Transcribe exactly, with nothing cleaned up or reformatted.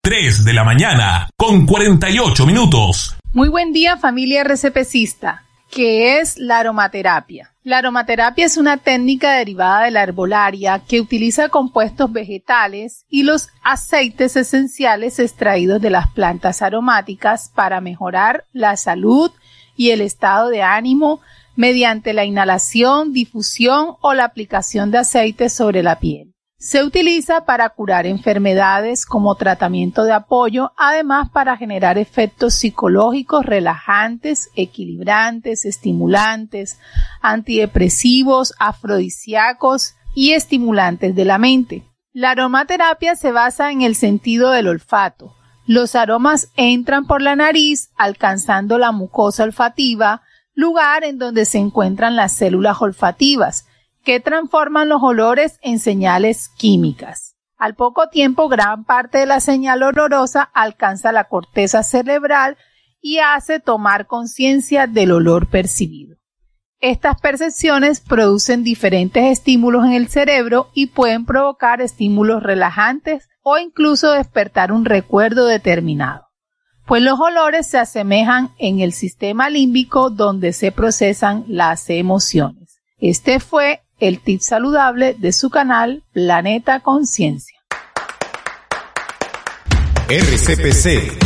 tres de la mañana, con cuarenta y ocho minutos. Muy buen día, familia RCPcista. ¿Qué es la aromaterapia? La aromaterapia es una técnica derivada de la herbolaria que utiliza compuestos vegetales y los aceites esenciales extraídos de las plantas aromáticas para mejorar la salud y el estado de ánimo mediante la inhalación, difusión o la aplicación de aceites sobre la piel. Se utiliza para curar enfermedades como tratamiento de apoyo, además para generar efectos psicológicos relajantes, equilibrantes, estimulantes, antidepresivos, afrodisíacos y estimulantes de la mente. La aromaterapia se basa en el sentido del olfato. Los aromas entran por la nariz, alcanzando la mucosa olfativa, lugar en donde se encuentran las células olfativas, que transforman los olores en señales químicas. Al poco tiempo, gran parte de la señal olorosa alcanza la corteza cerebral y hace tomar conciencia del olor percibido. Estas percepciones producen diferentes estímulos en el cerebro y pueden provocar estímulos relajantes o incluso despertar un recuerdo determinado, pues los olores se asemejan en el sistema límbico donde se procesan las emociones. Este fue el tip saludable de su canal Planeta Conciencia. R C P C